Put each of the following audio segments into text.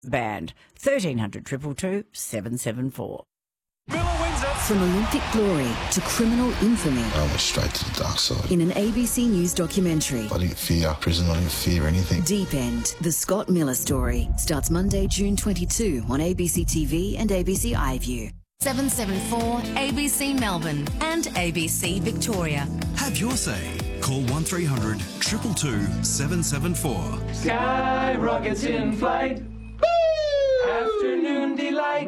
band. 1300 222 774. From Olympic glory to criminal infamy I went straight to the dark side. in an ABC News documentary. I didn't fear prison, I didn't fear anything. Deep End, the Scott Miller story, starts Monday, June 22 on ABC TV and ABC iView. 774 ABC Melbourne and ABC Victoria. Have your say. Call 1300 222 774. Sky rockets in flight. Afternoon delight.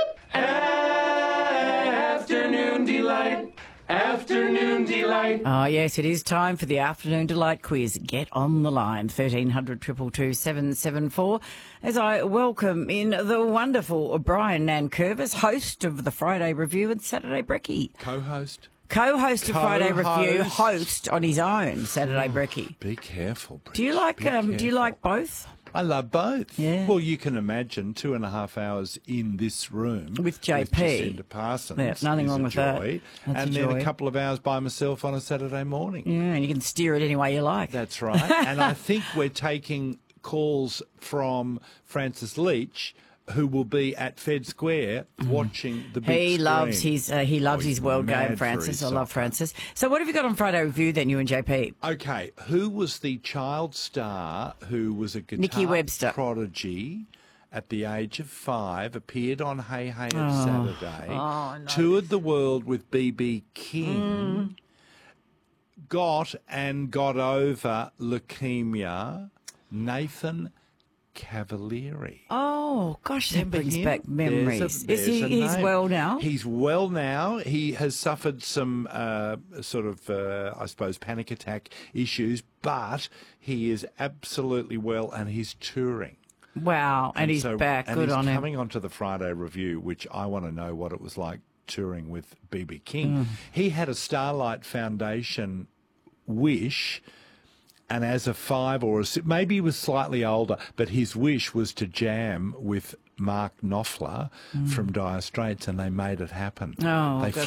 Afternoon delight. Afternoon delight. Oh, yes, it is time for the Afternoon Delight quiz. Get on the line, 1300 222 774, as I welcome in the wonderful Brian Nankervis, host of the Friday Review and Saturday Brekkie. Co-host. Co-host of Friday Review, Co-host. host on his own Saturday Brekkie. Be careful, Bridge. Do you like Be careful. both? I love both. Yeah. Well, you can imagine 2.5 hours in this room With JP. Jacinda Parsons. Yeah, nothing is wrong a with that. joy. That's and a then joy. a couple of hours by myself on a Saturday morning. Yeah, and you can steer it any way you like. That's right. And I think we're taking calls from Francis Leach, who will be at Fed Square watching the big He screen. loves his he's world mad game, for Francis. his I love soccer. Francis. So what have you got on Friday Review then, you and JP? Okay, who was the child star who was a guitar Nikki Webster. prodigy at the age of 5, appeared on Hey Hey of Saturday, no. toured the world with B.B. King, got over leukemia, Nathan Cavalieri. Oh, gosh, that Remember brings him? back memories. There's a He's name. well now? He's well now. He has suffered some I suppose, panic attack issues, but he is absolutely well and he's touring. Wow, and he's So- back. and Good he's on him. coming onto the Friday Review, which I want to know what it was like touring with B.B. King. He had a Starlight Foundation wish, and as a 5 or maybe he was slightly older, but his wish was to jam with Mark Knopfler from Dire Straits, and they made it happen. Oh, they that's